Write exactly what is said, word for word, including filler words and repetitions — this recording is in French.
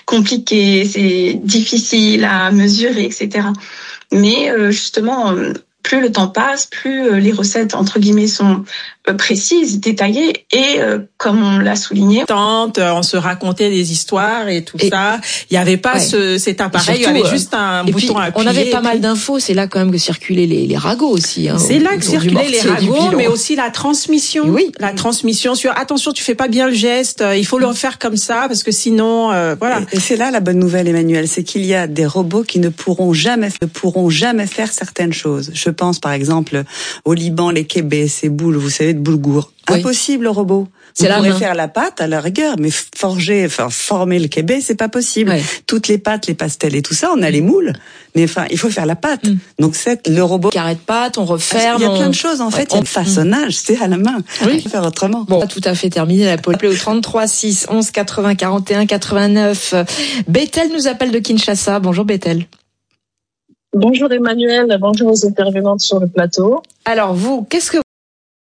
compliqué, c'est difficile à mesurer, et cetera. Mais euh, justement, plus le temps passe, plus les recettes, entre guillemets, sont précises, détaillées, et euh, comme on l'a souligné, on se racontait des histoires et tout et, ça. Il n'y avait pas ouais. ce, cet appareil, surtout, il y avait juste un et bouton puis, à appuyer. On avait pas puis... mal d'infos, c'est là quand même que circulaient les, les ragots aussi. Hein, c'est là que circulaient les ragots, mais aussi la transmission. Et oui. La transmission sur, attention, tu fais pas bien le geste, il faut le refaire comme ça, parce que sinon, euh, voilà. Et, et c'est là la bonne nouvelle, Emmanuel, c'est qu'il y a des robots qui ne pourront jamais, ne pourront jamais faire certaines choses. Je pense par exemple au Liban, les kébés, ces boules, vous savez, de boulgour. Oui. Impossible le robot. Vous pourrez faire la pâte à la rigueur, mais forger, enfin former le kébé, c'est pas possible. Ouais. Toutes les pâtes, les pastels et tout ça, on a les moules, mais enfin il faut faire la pâte. Mm. Donc c'est le robot. Carré de pâte, on referme. Il y a on... plein de choses en fait. Ouais, il y a le façonnage, mm. c'est à la main. Oui. On peut faire autrement. Bon, tout à fait terminé. La pole au trente-trois six onze quatre-vingts quarante et un quatre-vingt-neuf. Bethel nous appelle de Kinshasa. Bonjour Bethel. Bonjour Emmanuel, bonjour aux intervenantes sur le plateau. Alors vous, qu'est-ce que